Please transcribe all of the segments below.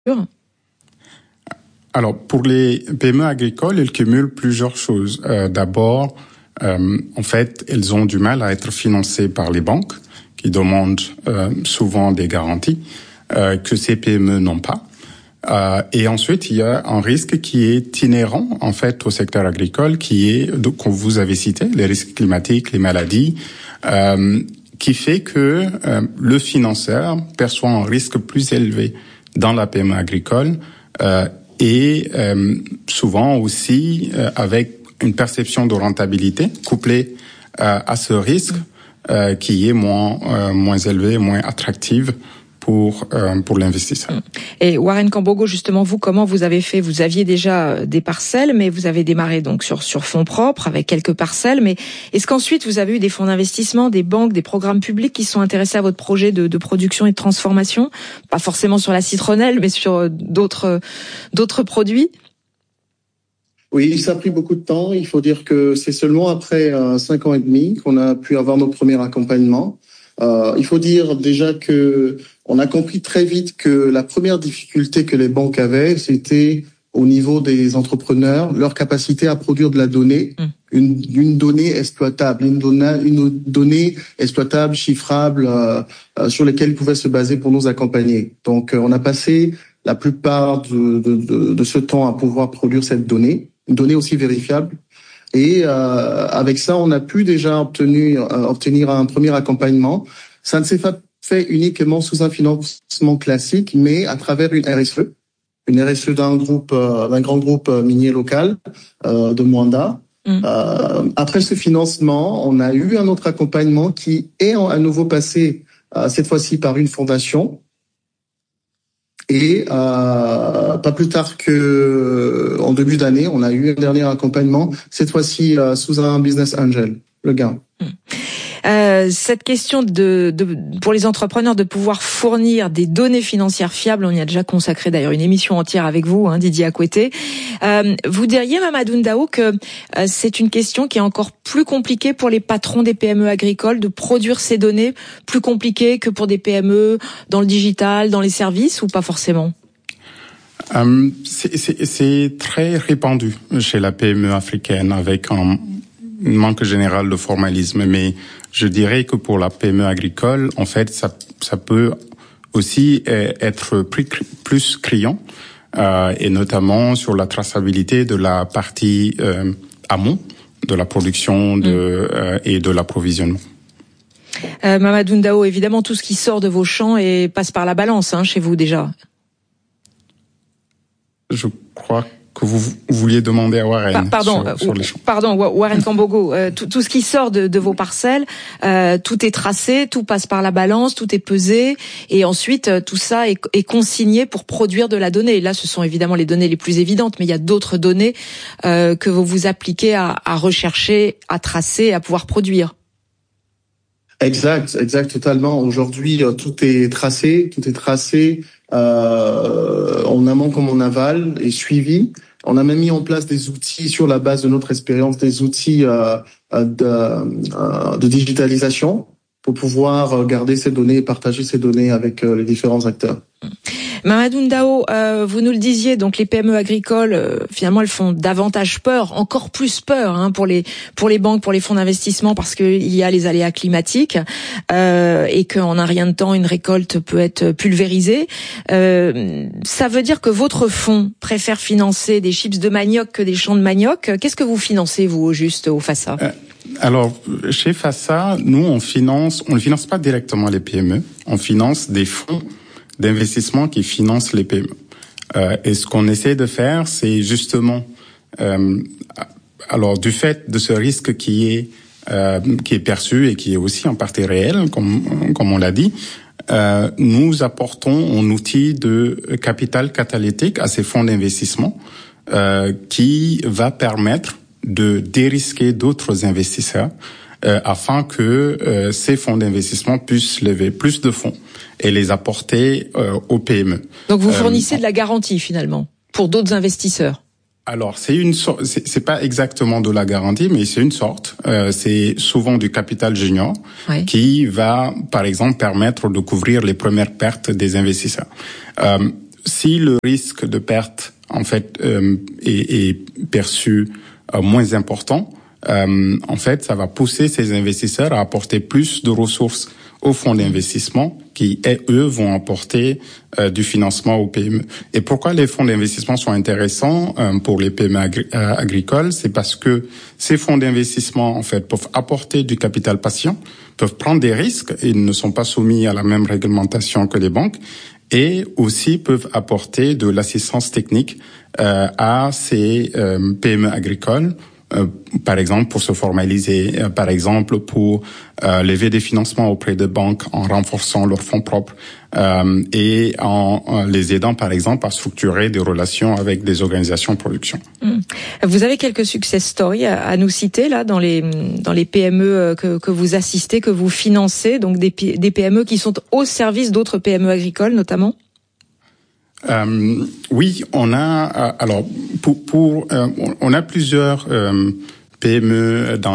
Alors, pour les PME agricoles, elles cumulent plusieurs choses. D'abord, en fait, elles ont du mal à être financées par les banques, qui demandent souvent des garanties que ces PME n'ont pas. Et ensuite, il y a un risque qui est inhérent, en fait, au secteur agricole, qui est, comme vous avez cité, les risques climatiques, les maladies, qui fait que le financeur perçoit un risque plus élevé dans la PME agricole et souvent aussi avec une perception de rentabilité couplée à ce risque qui est moins élevé, moins attractive pour l'investisseur. Et Warren Kambogo, justement, vous, comment vous avez fait? Vous aviez déjà des parcelles, mais vous avez démarré donc sur fonds propres avec quelques parcelles. Mais est-ce qu'ensuite vous avez eu des fonds d'investissement, des banques, des programmes publics qui sont intéressés à votre projet de production et de transformation? Pas forcément sur la citronnelle, mais sur d'autres produits? Oui, ça a pris beaucoup de temps. Il faut dire que c'est seulement après 5 ans et demi qu'on a pu avoir notre premier accompagnement. Il faut dire déjà que on a compris très vite que la première difficulté que les banques avaient, c'était au niveau des entrepreneurs, leur capacité à produire de la donnée, une donnée exploitable, une donnée exploitable, chiffrable, sur lesquelles ils pouvaient se baser pour nous accompagner. Donc, on a passé la plupart de ce temps à pouvoir produire cette donnée, une donnée aussi vérifiable. Et avec ça, on a pu déjà obtenir un premier accompagnement. Ça ne s'est pas fait uniquement sous un financement classique, mais à travers une RSE d'un grand groupe minier local de Moanda. Après ce financement, on a eu un autre accompagnement qui est à nouveau passé cette fois-ci par une fondation. Et pas plus tard que en début d'année, on a eu un dernier accompagnement, cette fois-ci sous un business angel, le gain. Cette question pour les entrepreneurs de pouvoir fournir des données financières fiables, on y a déjà consacré d'ailleurs une émission entière avec vous, Didier Akoueté. Vous diriez, Mamadou Ndao, que c'est une question qui est encore plus compliquée pour les patrons des PME agricoles de produire ces données, plus compliquée que pour des PME dans le digital, dans les services, ou pas forcément? C'est très répandu chez la PME africaine avec un manque général de formalisme, mais je dirais que pour la PME agricole, en fait, ça peut aussi être plus criant, et notamment sur la traçabilité de la partie amont de la production et de l'approvisionnement. Mamadou Ndao, évidemment, tout ce qui sort de vos champs passe par la balance, chez vous déjà. Je crois que vous vouliez demander à Warren sur les champs. Pardon, Warren Kambogo, tout ce qui sort de vos parcelles, tout est tracé, tout passe par la balance, tout est pesé, et ensuite tout ça est consigné pour produire de la donnée. Et là, ce sont évidemment les données les plus évidentes, mais il y a d'autres données que vous appliquez à rechercher, à tracer, à pouvoir produire. Exact, totalement. Aujourd'hui, tout est tracé en amont comme en aval et suivi. On a même mis en place des outils sur la base de notre expérience, des outils de digitalisation pour pouvoir garder ces données et partager ces données avec les différents acteurs. Mamadou Ndao, vous nous le disiez, donc les PME agricoles, finalement, elles font davantage peur, encore plus peur, pour les banques, pour les fonds d'investissement, parce qu'il y a les aléas climatiques et qu'en un rien de temps, une récolte peut être pulvérisée. Ça veut dire que votre fonds préfère financer des chips de manioc que des champs de manioc. Qu'est-ce que vous financez, vous, au juste, au FASA? Alors, chez FASA, nous, on ne finance pas directement les PME, on finance des fonds d'investissement qui financent les PME. Et ce qu'on essaie de faire, c'est justement, alors du fait de ce risque qui est perçu et qui est aussi en partie réel, comme on l'a dit, nous apportons un outil de capital catalytique à ces fonds d'investissement qui va permettre de dérisquer d'autres investisseurs afin que ces fonds d'investissement puissent lever plus de fonds et les apporter aux PME. Donc vous fournissez de la garantie finalement pour d'autres investisseurs. Alors c'est pas exactement de la garantie, mais c'est une sorte. C'est souvent du capital junior qui va, par exemple, permettre de couvrir les premières pertes des investisseurs. si le risque de perte en fait est perçu moins important, en fait, ça va pousser ces investisseurs à apporter plus de ressources aux fonds d'investissement qui, eux, vont apporter du financement aux PME. Et pourquoi les fonds d'investissement sont intéressants pour les PME agricoles? C'est parce que ces fonds d'investissement, en fait, peuvent apporter du capital patient, peuvent prendre des risques, ils ne sont pas soumis à la même réglementation que les banques, et aussi peuvent apporter de l'assistance technique à ces PME agricoles, par exemple pour se formaliser, par exemple pour lever des financements auprès de banques en renforçant leurs fonds propres et en les aidant par exemple à structurer des relations avec des organisations de production. Vous avez quelques success stories à nous citer là dans les PME que vous assistez, que vous financez, donc des PME qui sont au service d'autres PME agricoles notamment? Oui, on a alors on a plusieurs PME dans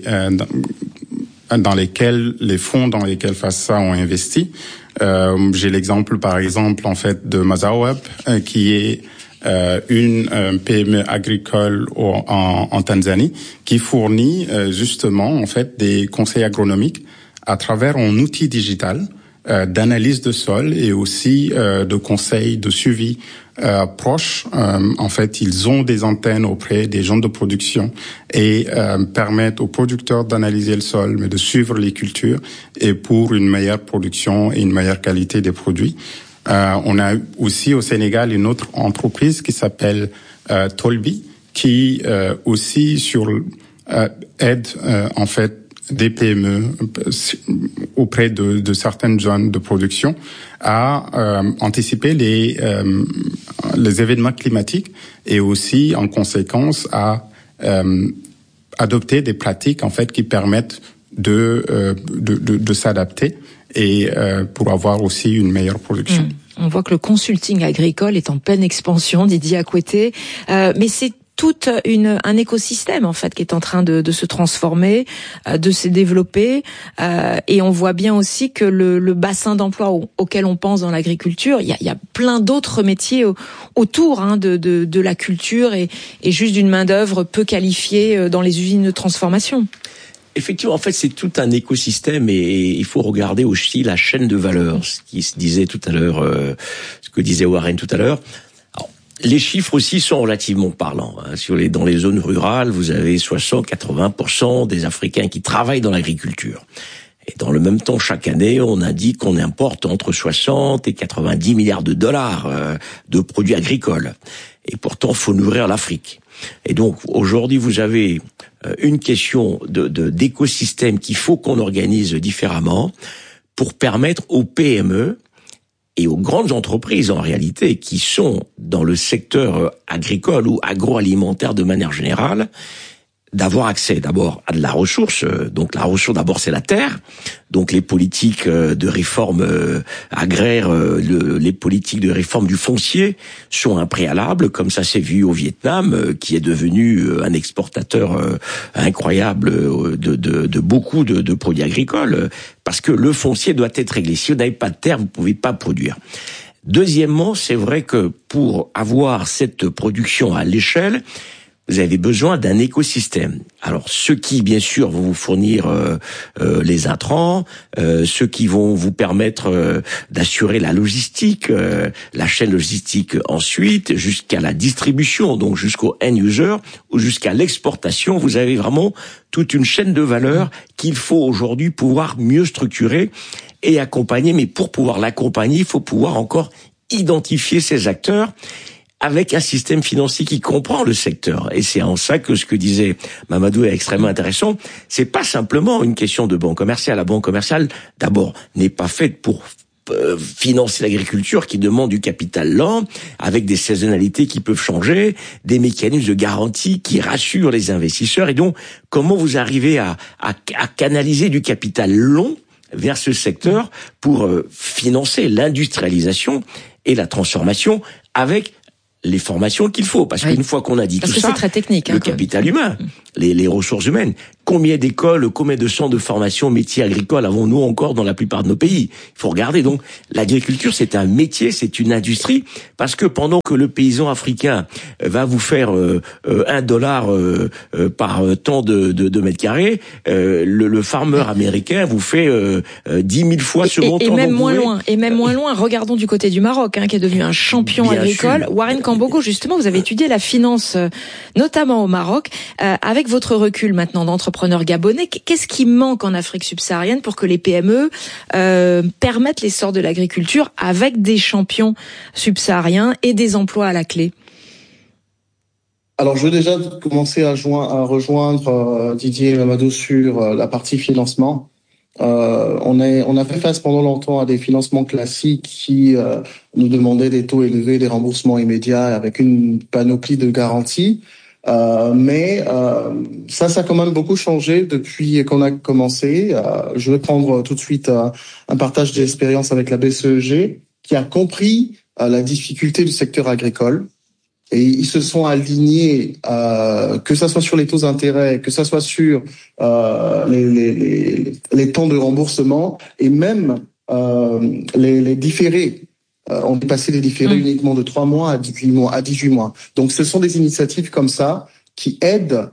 lesquels les fonds dans lesquels FASA ont investi. J'ai l'exemple par exemple en fait de Mazaweb qui est une PME agricole en Tanzanie qui fournit justement en fait des conseils agronomiques à travers un outil digital d'analyse de sol et aussi de conseils de suivi proches. En fait, ils ont des antennes auprès des gens de production et permettent aux producteurs d'analyser le sol, mais de suivre les cultures et pour une meilleure production et une meilleure qualité des produits. On a aussi au Sénégal une autre entreprise qui s'appelle Tolbi, qui aussi aide en fait des PME auprès de certaines zones de production à anticiper les événements climatiques et aussi en conséquence à adopter des pratiques en fait qui permettent de s'adapter et pour avoir aussi une meilleure production. On voit que le consulting agricole est en pleine expansion, Didier Akoueté, mais c'est tout un écosystème en fait qui est en train de se transformer, de se développer, et on voit bien aussi que le bassin d'emploi auquel on pense dans l'agriculture, il y a plein d'autres métiers autour de la culture et juste d'une main d'œuvre peu qualifiée dans les usines de transformation. Effectivement, en fait, c'est tout un écosystème et il faut regarder aussi la chaîne de valeur, ce qui se disait tout à l'heure, ce que disait Warren tout à l'heure. Les chiffres aussi sont relativement parlants. Dans les zones rurales, vous avez 60-80% des Africains qui travaillent dans l'agriculture. Et dans le même temps, chaque année, on a dit qu'on importe entre 60 et 90 milliards de dollars de produits agricoles. Et pourtant, faut nourrir l'Afrique. Et donc, aujourd'hui, vous avez une question d'écosystème qu'il faut qu'on organise différemment pour permettre aux PME et aux grandes entreprises, en réalité, qui sont dans le secteur agricole ou agroalimentaire de manière générale, d'avoir accès d'abord à de la ressource. Donc la ressource d'abord c'est la terre. Donc les politiques de réforme agraire, les politiques de réforme du foncier sont un préalable, comme ça s'est vu au Vietnam, qui est devenu un exportateur incroyable de beaucoup de produits agricoles, parce que le foncier doit être réglé. Si vous n'avez pas de terre, vous ne pouvez pas produire. Deuxièmement, c'est vrai que pour avoir cette production à l'échelle, vous avez besoin d'un écosystème. Alors, ceux qui, bien sûr, vont vous fournir les intrants, ceux qui vont vous permettre d'assurer la logistique, la chaîne logistique ensuite, jusqu'à la distribution, donc jusqu'au end-user, ou jusqu'à l'exportation, vous avez vraiment toute une chaîne de valeur qu'il faut aujourd'hui pouvoir mieux structurer et accompagner. Mais pour pouvoir l'accompagner, il faut pouvoir encore identifier ces acteurs avec un système financier qui comprend le secteur. Et c'est en ça que ce que disait Mamadou est extrêmement intéressant. C'est pas simplement une question de banque commerciale. La banque commerciale, d'abord, n'est pas faite pour financer l'agriculture qui demande du capital lent, avec des saisonnalités qui peuvent changer, des mécanismes de garantie qui rassurent les investisseurs. Et donc, comment vous arrivez à canaliser du capital long vers ce secteur pour financer l'industrialisation et la transformation avec les formations qu'il faut, parce qu'une fois qu'on a dit tout ça, c'est très technique, le capital humain, les ressources humaines, Combien d'écoles, combien de centres de formation métiers agricoles avons-nous encore dans la plupart de nos pays? Il faut regarder. Donc, l'agriculture, c'est un métier, c'est une industrie, parce que pendant que le paysan africain va vous faire $1 par tant de mètres carrés, le farmer américain vous fait 10 000 fois ce montant. Et même moins loin. Et même moins loin. Regardons du côté du Maroc, qui est devenu un champion agricole. Warren Kambogo, justement, vous avez étudié la finance, notamment au Maroc, avec votre recul maintenant d'entrepreneur gabonais. Qu'est-ce qui manque en Afrique subsaharienne pour que les PME permettent l'essor de l'agriculture avec des champions subsahariens et des emplois à la clé? Alors, je veux déjà commencer à rejoindre Didier Mamadou sur la partie financement. On a fait face pendant longtemps à des financements classiques qui nous demandaient des taux élevés, des remboursements immédiats avec une panoplie de garanties. Mais ça a quand même beaucoup changé depuis qu'on a commencé. Je vais prendre tout de suite un partage d'expérience avec la BCEG qui a compris la difficulté du secteur agricole. Et ils se sont alignés, que ça soit sur les taux d'intérêt, que ça soit sur les temps de remboursement et même les différés. On est passé des différés uniquement de 3 mois à 18 mois. Donc, ce sont des initiatives comme ça qui aident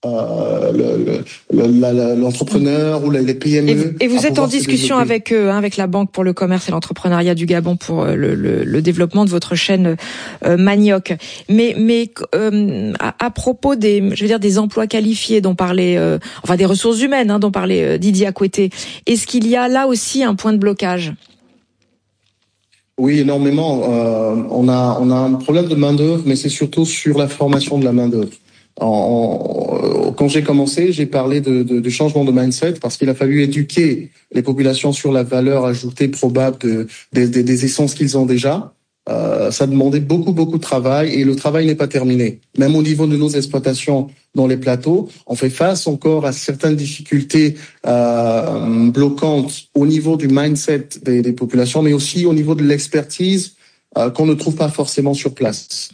l'entrepreneur ou les PME. Et vous êtes en discussion avec eux, avec la Banque pour le commerce et l'entrepreneuriat du Gabon pour le développement de votre chaîne Manioc. Mais à propos des emplois qualifiés dont parlait, des ressources humaines dont parlait Didier Akoueté, est-ce qu'il y a là aussi un point de blocage? Oui, énormément. On a un problème de main-d'œuvre, mais c'est surtout sur la formation de la main-d'œuvre. Quand j'ai commencé, j'ai parlé de changement de mindset parce qu'il a fallu éduquer les populations sur la valeur ajoutée probable des essences qu'ils ont déjà. Ça demandait beaucoup de travail et le travail n'est pas terminé. Même au niveau de nos exploitations dans les plateaux, on fait face encore à certaines difficultés bloquantes au niveau du mindset des populations, mais aussi au niveau de l'expertise qu'on ne trouve pas forcément sur place.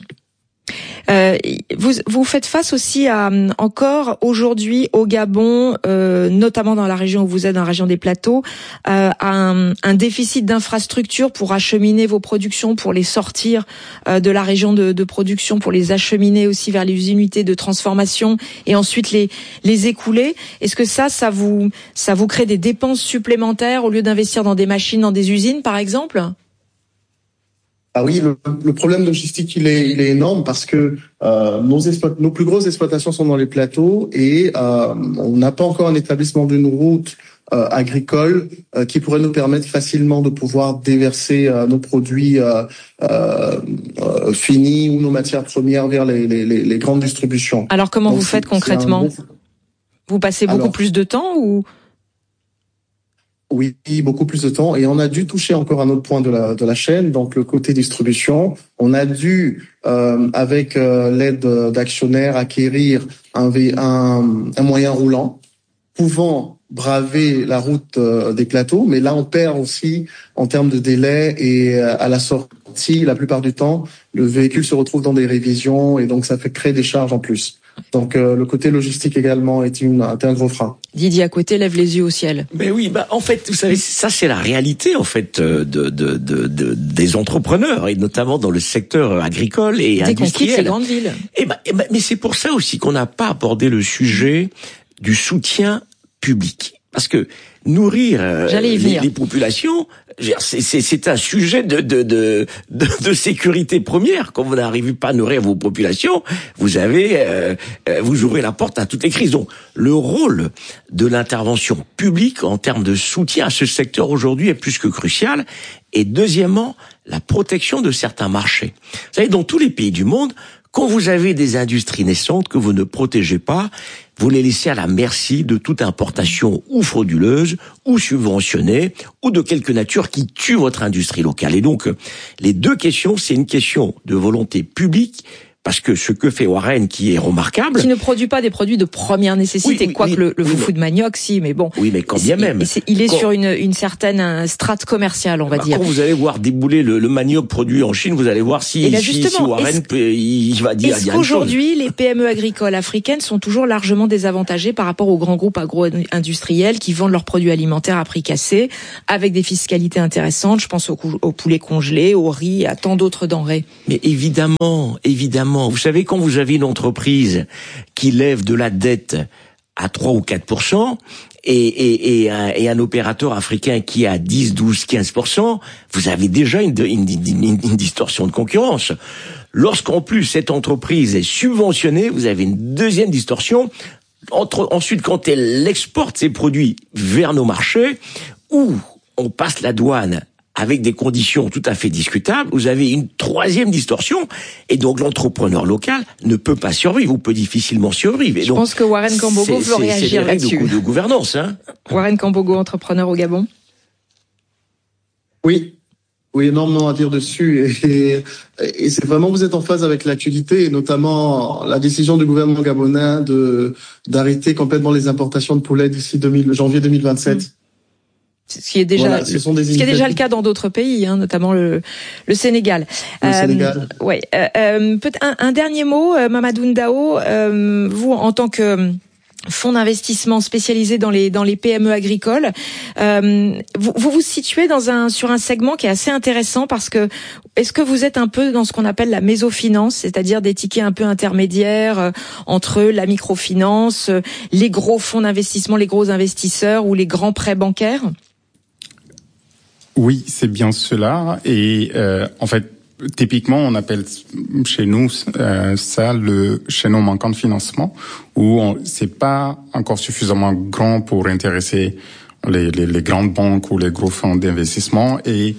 Vous faites face aussi à encore aujourd'hui au Gabon, notamment dans la région où vous êtes, dans la région des plateaux, à un déficit d'infrastructures pour acheminer vos productions, pour les sortir de la région de production, pour les acheminer aussi vers les unités de transformation et ensuite les écouler. Est-ce que ça vous crée des dépenses supplémentaires au lieu d'investir dans des machines, dans des usines, par exemple? Ah oui, le problème logistique il est énorme parce que nos plus grosses exploitations sont dans les plateaux et on n'a pas encore un établissement d'une route agricole qui pourrait nous permettre facilement de pouvoir déverser nos produits finis ou nos matières premières vers les grandes distributions. Alors comment vous faites concrètement? Vous passez beaucoup plus de temps ou? Oui, beaucoup plus de temps. Et on a dû toucher encore un autre point de la chaîne, donc le côté distribution. On a dû, avec l'aide d'actionnaires, acquérir un moyen roulant pouvant braver la route des plateaux. Mais là, on perd aussi en termes de délai et à la sortie, la plupart du temps, le véhicule se retrouve dans des révisions et donc ça fait créer des charges en plus. Donc le côté logistique également est un gros frein. Didier Akoueté lève les yeux au ciel. Mais oui, en fait, vous savez, ça c'est la réalité en fait des entrepreneurs et notamment dans le secteur agricole et industriel. Dès qu'on quitte ces grandes villes. Mais c'est pour ça aussi qu'on n'a pas abordé le sujet du soutien public. Parce que nourrir les populations, c'est un sujet de sécurité première. Quand vous n'arrivez pas à nourrir vos populations, vous ouvrez la porte à toutes les crises. Donc, le rôle de l'intervention publique en termes de soutien à ce secteur aujourd'hui est plus que crucial. Et deuxièmement, la protection de certains marchés. Vous savez, dans tous les pays du monde, quand vous avez des industries naissantes que vous ne protégez pas, vous les laissez à la merci de toute importation ou frauduleuse, ou subventionnée, ou de quelque nature qui tue votre industrie locale. Et donc, les deux questions, c'est une question de volonté publique, Parce que ce que fait Warren, qui est remarquable... Qui ne produit pas des produits de première nécessité, quoique le foufou de manioc, si, mais bon. Oui, mais quand bien même. Il est sur une certaine strate commerciale, on va dire. Quand vous allez voir débouler le manioc produit en Chine, vous allez voir si Warren il va dire... Est-ce qu'aujourd'hui, les PME agricoles africaines sont toujours largement désavantagées par rapport aux grands groupes agro-industriels qui vendent leurs produits alimentaires à prix cassé, avec des fiscalités intéressantes? Je pense au poulet congelé, au riz, à tant d'autres denrées. Mais évidemment. Vous savez, quand vous avez une entreprise qui lève de la dette à 3 ou 4%, et un opérateur africain qui a 10, 12, 15%, vous avez déjà une distorsion de concurrence. Lorsqu'en plus cette entreprise est subventionnée, vous avez une deuxième distorsion. Ensuite, quand elle exporte ses produits vers nos marchés, où on passe la douane avec des conditions tout à fait discutables, vous avez une troisième distorsion, et donc l'entrepreneur local ne peut pas survivre, ou peut difficilement survivre. Je pense que Warren Kambogo veut réagir là-dessus. C'est des règles de gouvernance, hein. Warren Kambogo, entrepreneur au Gabon. Oui, énormément à dire dessus, et c'est vraiment, vous êtes en phase avec l'actualité, et notamment la décision du gouvernement gabonais d'arrêter complètement les importations de poulet d'ici janvier 2027. Ce qui est déjà, le cas dans d'autres pays, hein, notamment le Sénégal. Sénégal. Ouais. Peut-être un dernier mot, Mamadou Ndao. Vous, en tant que fonds d'investissement spécialisé dans les PME agricoles, vous vous situez sur un segment qui est assez intéressant, parce que est-ce que vous êtes un peu dans ce qu'on appelle la mésofinance, c'est-à-dire des tickets un peu intermédiaires entre la microfinance, les gros fonds d'investissement, les gros investisseurs ou les grands prêts bancaires? Oui, c'est bien cela. Et en fait, typiquement, on appelle chez nous ça le chaînon manquant de financement, où c'est pas encore suffisamment grand pour intéresser les grandes banques ou les gros fonds d'investissement, et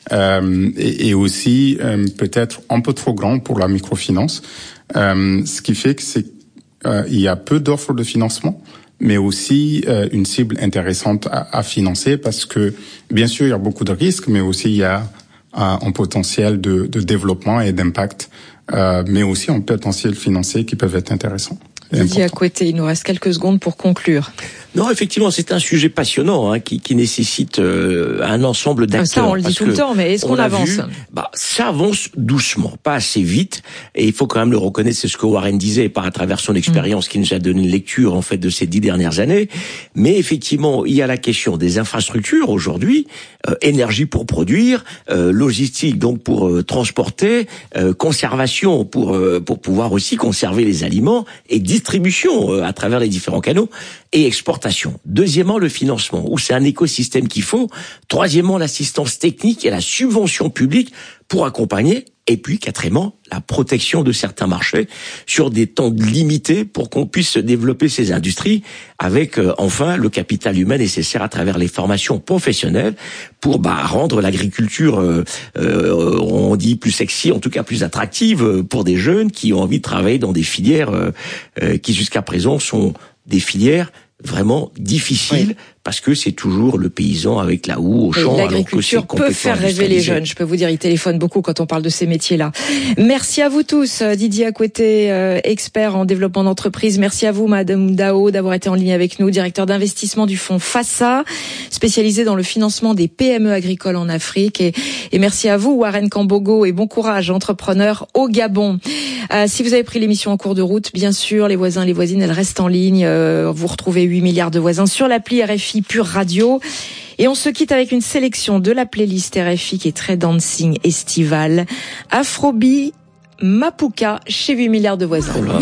aussi peut-être un peu trop grand pour la microfinance. Ce qui fait que il y a peu d'offres de financement, mais aussi une cible intéressante à financer, parce que bien sûr il y a beaucoup de risques, mais aussi il y a un potentiel de développement et d'impact, mais aussi un potentiel financier qui peuvent être intéressants. Didier Akwete, il nous reste quelques secondes pour conclure. Non, effectivement, c'est un sujet passionnant, hein, qui nécessite un ensemble d'acteurs. Ça, on le dit tout le temps, mais est-ce qu'on avance? Ça avance doucement, pas assez vite, et il faut quand même le reconnaître. C'est ce que Warren disait, à travers son expérience, qui nous a donné une lecture en fait de ces 10 dernières années. Mais effectivement, il y a la question des infrastructures aujourd'hui, énergie pour produire, logistique donc pour transporter, conservation pour pouvoir aussi conserver les aliments, et distribution à travers les différents canaux, et exportation. Deuxièmement, le financement, où c'est un écosystème qu'il faut. Troisièmement, l'assistance technique et la subvention publique pour accompagner. Et puis, quatrièmement, la protection de certains marchés sur des temps limités pour qu'on puisse développer ces industries, avec enfin le capital humain nécessaire à travers les formations professionnelles pour rendre l'agriculture, on dit plus sexy, en tout cas plus attractive pour des jeunes qui ont envie de travailler dans des filières qui jusqu'à présent sont des filières vraiment difficile, parce que c'est toujours le paysan avec la houe au champ. L'agriculture peut faire rêver les jeunes, je peux vous dire, ils téléphonent beaucoup quand on parle de ces métiers-là. Merci à vous tous, Didier Akwete, expert en développement d'entreprise. Merci à vous, Madame Ndao, d'avoir été en ligne avec nous, directeur d'investissement du fonds FASA, spécialisé dans le financement des PME agricoles en Afrique. Et merci à vous, Warren Kambogo, et bon courage, entrepreneur au Gabon. Si vous avez pris l'émission en cours de route, bien sûr, les voisins, les voisines, elles restent en ligne. Vous retrouvez 8 milliards de voisins sur l'appli RFI Pure Radio. Et on se quitte avec une sélection de la playlist RFI qui est très dancing estival. Afrobeat Mapuka chez 8 milliards de voisins.